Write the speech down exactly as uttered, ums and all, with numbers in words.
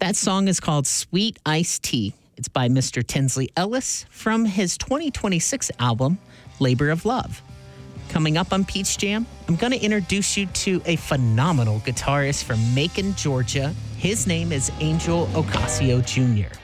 That song is called Sweet Iced Tea. It's by Mister Tinsley Ellis from his twenty twenty-six album, Labor of Love. Coming up on Peach Jam, I'm going to introduce you to a phenomenal guitarist from Macon, Georgia. His name is Angel Ocasio Junior